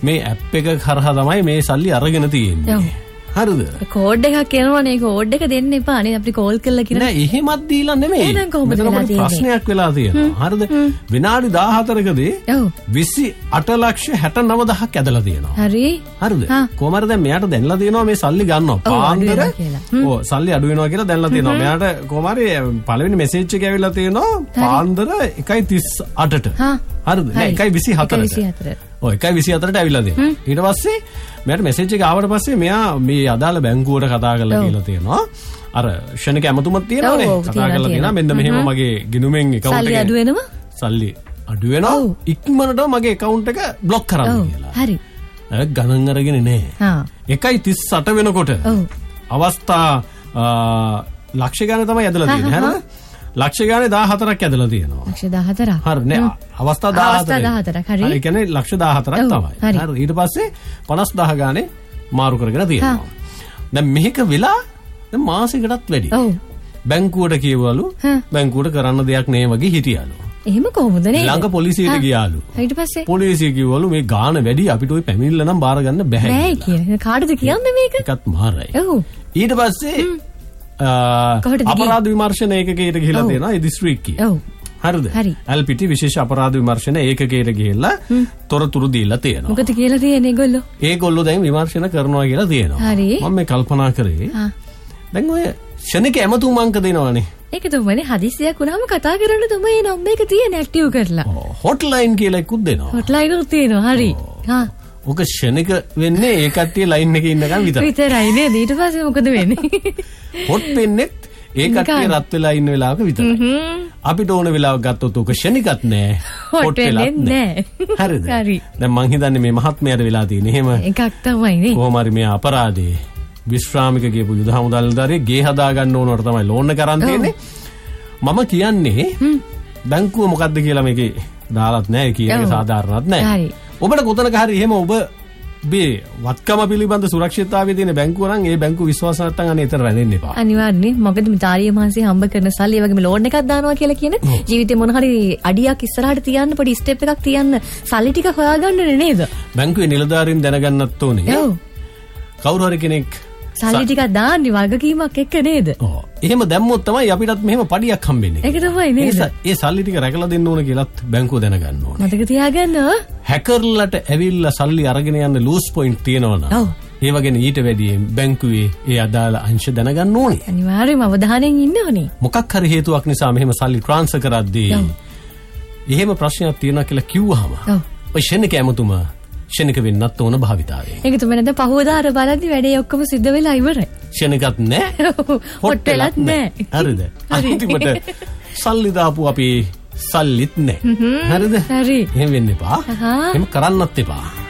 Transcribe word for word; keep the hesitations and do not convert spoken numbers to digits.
මේ ඇප් එක කරහා තමයි මේ සල්ලි අරගෙන තියෙන්නේ. හරිද? කෝඩ් එකක් එනවනේ. කෝඩ් එක දෙන්න එපා නේ අපිට කෝල් කරලා කියන. නෑ එහෙමත් දීලා නෙමෙයි. එහෙනම් කොහොමද මෙතන වෙලා අපිට තියෙන්නේ? ප්‍රශ්නයක් වෙලා තියෙනවා. හරිද? විනාඩි දාහතරකදී විසි අට ලක්ෂ හැට නව දහසක් ඇදලා තියෙනවා. හරි. හරිද? කොහමද දැන් මෙයාට දැන්ලා තියෙනවා මේ සල්ලි ගන්නවා. පාන්දර ඔව් සල්ලි අඩු වෙනවා කියලා දැන්ලා තියෙනවා. මෙයාට කොහමද පළවෙනි මෙසේජ් එක ඇවිල්ලා තියෙනවා පාන්දර එකයි තිස් අටට. හරිද? නෑ එකයි විසි හතරට. ඔය එකයි විසි හතරට ඇවිල්ලා තියෙනවා. ඊට පස්සේ මෙයාට මෙසේජ් එක ආවට පස්සේ මෙයා මේ අදාළ බැංකුවට කතා කරලා කියලා තියෙනවා. අර ෂණික ඇමතුමක් තියෙනවනේ. කතා කරලා තියෙනවා මෙන්න මෙහෙම මගේ ගිණුමෙන් account එකේ සල්ලි අඩු වෙනවා. සල්ලි අඩු වෙනවා. ඉක්මනට මගේ account එක block කරන්න කියලා. හරි. ඒක ගණන් අරගෙන නෑ. හා. එකයි තිස් අට වෙනකොට අවස්ථා ලක්ෂ ගණන් තමයි ඇදලා තියෙන්නේ. හරිද? ලක්ෂ ගානේ දාහතරක් ඇදලා තියෙනවා. ලක්ෂ දාහතරක්. හරි නෑ අවස්ථා දාහතරක්. අවස්ථා දාහතරක්. හරි. ඒ කියන්නේ ලක්ෂ දාහතරක් තමයි. හරි. ඊට පස්සේ පනස් දහ ගානේ මාරු කරගෙන තියෙනවා. දැන් මේක වෙලා දැන් මාසෙකටත් වැඩි. ඔව්. බැංකුවට කියවලු බැංකුවට කරන්න දෙයක් නෑ වගේ හිටියලු. එහෙම කොහොමද නේද? ළඟ පොලිසියට ගියාලු. ඊට පස්සේ පොලිසිය කිව්වලු මේ ගාන වැඩි අපිට ওই පැමිණිල්ල නම් බාර ගන්න බෑ. බෑ කියලා. කාටද කියන්නේ මේක? එකත් මාරයි. ඔව්. ඊට පස්සේ අපරාධ විමර්ශන ඒකකයට ගිහිලා තියෙනවා ඒ දිස්ත්‍රික්කයේ. ඔව්. හරිද? එල් පී ටී විශේෂ අපරාධ විමර්ශන ඒකකයට ගිහිල්ලා තොරතුරු දීලා තියෙනවා. මොකද කියලා තියෙන්නේ ඒගොල්ලෝ? ඒගොල්ලෝ දැන් විමර්ශන කරනවා කියලා තියෙනවා. හරි. මම මේ කල්පනා කරේ. හා. දැන් ඔය ෂණික ඇමතුම් අංක දෙනවනේ. ඒක තමයි හදිස්සියක් වුණාම කතා කරන්න තමයි මේ නම්බර් එක තියෙන ඇක්ටිව් කරලා. හොට්ලයින් කියලා එකකුත් දෙනවා. හොට්ලයින් උත් තියෙනවා. හරි. හා. ඔක ෂණික වෙන්නේ ඒ කට්ටිය ලයින් එකේ ඉන්නකම් විතරයි. විතරයි නේද? ඊට පස්සේ මොකද වෙන්නේ? හොට් වෙන්නේ ඒ කට්ටිය රත් වෙලා ඉන්න වෙලාවක විතරයි. අපිට ඕන වෙලාවක ගත්තොත් ඔක ෂණිකත් නෑ. හොට් වෙලෙත් නෑ. හරිද? හරි. දැන් මං හිතන්නේ මේ මහත්මයාට වෙලා තියෙන්නේ එහෙම එකක් තමයි නේ. කොහොම හරි මේ අපරාධේ විශ්‍රාමික කියපු යුද හමුදාල්දාරේ ගේ හදා ගන්න ඕනවට තමයි ලෝන් එක අරන් තියෙන්නේ. මම කියන්නේ බැංකුව මොකද්ද කියලා මේකේ දාලත් නෑ කියන්නේ සාධාරණත් නෑ. හරි. ඔබට කොතනක හරි එහෙම ඔබ මේ වත්කම පිළිබඳ සුරක්ෂිතතාවයේ තියෙන බැංකුව නම් ඒ බැංකුව විශ්වාස නැත්නම් අනේ එතන රැඳෙන්න එපා. අනිවාර්යයෙන්. මොකද මේ තාරිය මාංශي හම්බ කරන සල්ලි වගේම ලෝන් එකක් දානවා කියලා කියන ජීවිතේ මොන හරි අඩියක් ඉස්සරහට තියන්න පොඩි ස්ටෙප් එකක් තියන්න සල්ලි ටික හොයාගන්නනේ නේද? බැංකුවේ නිලධාරීන් දැනගන්නත් ඕනේ. ඔව්. කවුරු හරි කෙනෙක් සල්ලි ටිකක් දාන්නේ වගකීමක් එක්ක නේද? ඔව්. එහෙම දැම්මොත් තමයි අපිටත් මෙහෙම පඩියක් හම්බෙන්නේ. ඒක තමයි නේද? ඒ සල්ලි ටික රැකලා දෙන්න ඕන කියලාත් බැංකුව දැනගන්න ඕනේ. මතක තියාගන්න. හැකර්ලට ඇවිල්ලා සල්ලි අරගෙන යන්න ලූස් පොයින්ට් තියෙනවනම් ඔව්. ඒ වගේ ඊට වැඩි බැංකුවේ ඒ අදාළ අංශ දැනගන්න ඕනේ. අනිවාර්යයෙන්ම අවධානයෙන් ඉන්න ඕනේ. මොකක් හරි හේතුවක් නිසා මෙහෙම සල්ලි ට්‍රාන්ස්ෆර් කරද්දී එහෙම ප්‍රශ්නයක් තියෙනවා කියලා කිව්වහම ඔය ෂණික ඇමතුමා ෂණික වෙන්නත් ඕන භාවිතාවේ. ඒක තමයි නේද පහුවදා අර බලද්දි වැඩේ ඔක්කොම සිද්ධ වෙලා ඉවරයි. ෂණිකත් නෑ. හොට් වෙලත් නෑ. හරිද? අන්තිමට සල්ලි දාපු අපි සල්ලිත් නෑ. හරිද? හරි. එහෙම වෙන්න එපා. එහෙම කරන්නත් එපා.